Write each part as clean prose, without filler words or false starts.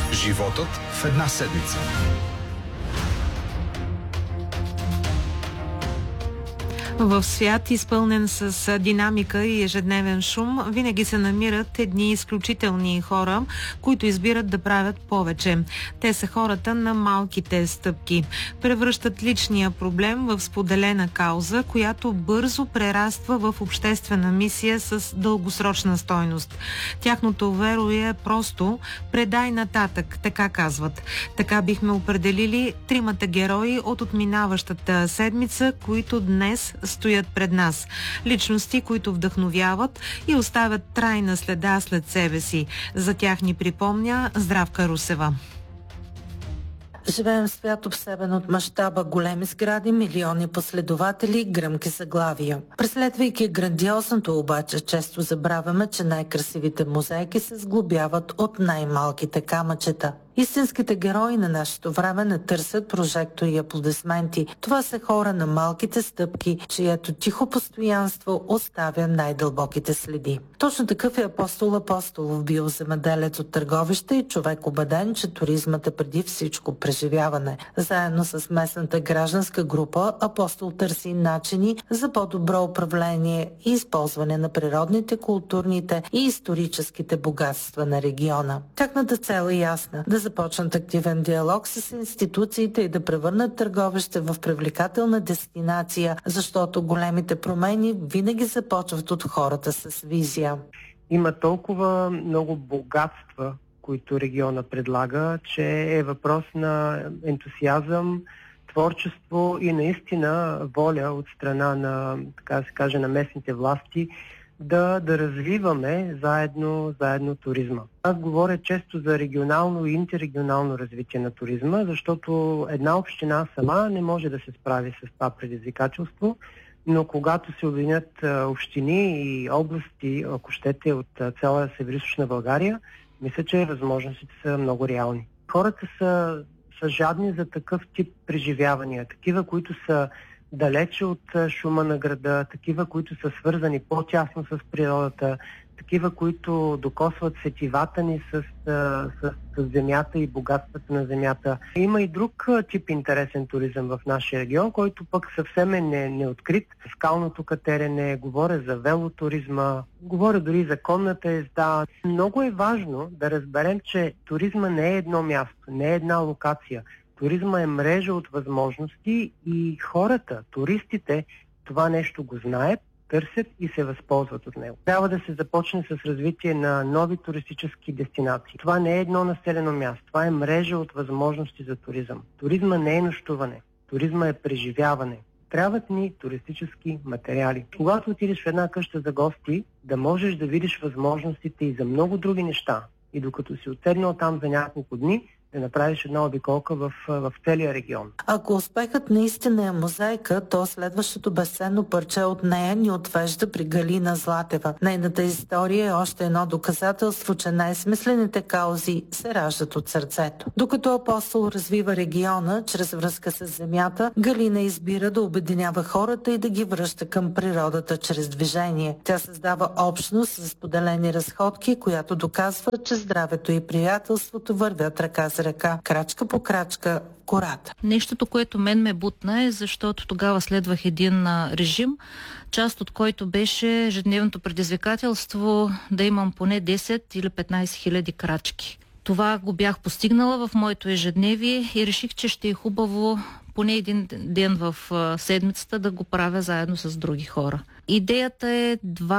Животът в една седмица. В свят, изпълнен с динамика и ежедневен шум, винаги се намират едни изключителни хора, които избират да правят повече. Те са хората на малките стъпки. Превръщат личния проблем в споделена кауза, която бързо прераства в обществена мисия с дългосрочна стойност. Тяхното верое е просто "предай нататък", така казват. Така бихме определили тримата герои от отминаващата седмица, които днес стоят пред нас. Личности, които вдъхновяват и оставят трайна следа след себе си. За тях ни припомня Здравка Русева. Живеем в свят обсебен от мащаба големи сгради, милиони последователи, гръмки заглавия. Преследвайки грандиозното обаче, често забравяме, че най-красивите мозайки се сглобяват от най-малките камъчета. Истинските герои на нашето време не търсят прожектори и аплодисменти. Това са хора на малките стъпки, чието тихо постоянство оставя най-дълбоките следи. Точно такъв е апостол Апостолов, бил земеделец от Търговище и човек убеден, че туризмът е преди всичко преживяване. Заедно с местната гражданска група Апостол търси начини за по-добро управление и използване на природните, културните и историческите богатства на региона. Тяхната цел е ясна – да започнат активен диалог с институциите и да превърнат Търговище в привлекателна дестинация, защото големите промени винаги започват от хората с визия. Има толкова много богатства, които региона предлага, че е въпрос на ентусиазъм, творчество и наистина воля от страна на, така да се каже, на местните власти да развиваме заедно туризма. Аз говоря често за регионално и интеррегионално развитие на туризма, защото една община сама не може да се справи с това предизвикателство, но когато се обединят общини и области, ако щете, от цяла Североизточна България, мисля, че възможностите са много реални. Хората са жадни за такъв тип преживявания, такива, които са далече от шума на града, такива, които са свързани по-тясно с природата, такива, които докосват сетивата ни с земята и богатствата на земята. Има и друг тип интересен туризъм в нашия регион, който пък съвсем е неоткрит. Скалното катерене, говоря за велотуризма, говоря дори за конната езда. Много е важно да разберем, че туризма не е едно място, не е една локация. Туризма е мрежа от възможности и хората, туристите, това нещо го знаят, търсят и се възползват от него. Трябва да се започне с развитие на нови туристически дестинации. Това не е едно населено място, това е мрежа от възможности за туризъм. Туризма не е нощуване, туризма е преживяване. Трябват ни туристически материали. Когато отидеш в една къща за гости, да можеш да видиш възможностите и за много други неща. И докато си отседнал там за няколко дни, да направиш една обиколка в целия регион. Ако успехът наистина е мозайка, то следващото безценно парче от нея ни отвежда при Галина Златева. Нейната история е още едно доказателство, че най-смислените каузи се раждат от сърцето. Докато Апостол развива региона чрез връзка с земята, Галина избира да обединява хората и да ги връща към природата чрез движение. Тя създава общност за споделени разходки, която доказва, че здравето и приятелството вървят ръка за ръка, крачка по крачка в гората. Нещото, което мен ме бутна е, защото тогава следвах един режим, част от който беше ежедневното предизвикателство да имам поне 10 или 15 хиляди крачки. Това го бях постигнала в моето ежедневие и реших, че ще е хубаво поне един ден в седмицата да го правя заедно с други хора. Идеята е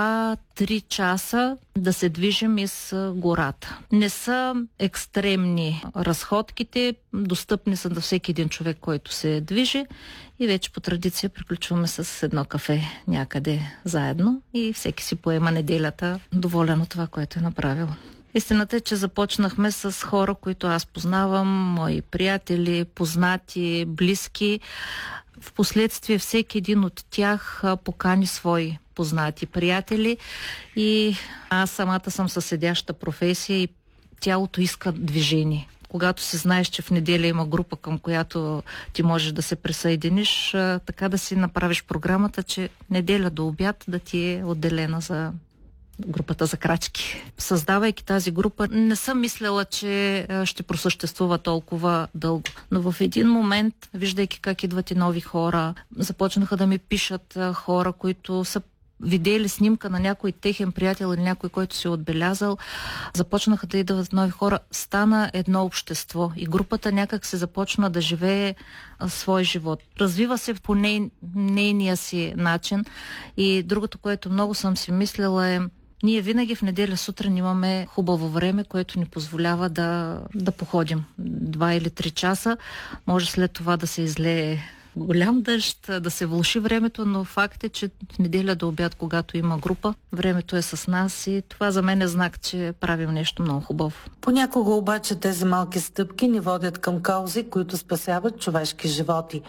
2-3 часа да се движим из гората. Не са екстремни разходките, достъпни са на всеки един човек, който се движи и вече по традиция приключваме с едно кафе някъде заедно и всеки си поема неделята доволен от това, което е направил. Истината е, че започнахме с хора, които аз познавам, мои приятели, познати, близки. Впоследствие всеки един от тях покани свои познати приятели и аз самата съм със седяща професия и тялото иска движение. Когато си знаеш, че в неделя има група, към която ти можеш да се присъединиш, така да си направиш програмата, че неделя до обяд да ти е отделена за групата за крачки. Създавайки тази група, не съм мислела, че ще просъществува толкова дълго. Но в един момент, виждайки как идват и нови хора, започнаха да ми пишат хора, които са видели снимка на някой техен приятел или някой, който си е отбелязал, започнаха да идват нови хора. Стана едно общество и групата някак се започна да живее свой живот. Развива се по нейния си начин. И другото, което много съм си мислила е, ние винаги в неделя сутрин имаме хубаво време, което ни позволява да походим 2 или 3 часа. Може след това да се излее голям дъжд, да се влоши времето, но факт е, че в неделя до обяд, когато има група, времето е с нас и това за мен е знак, че правим нещо много хубаво. Понякога обаче тези малки стъпки ни водят към каузи, които спасяват човешки животи.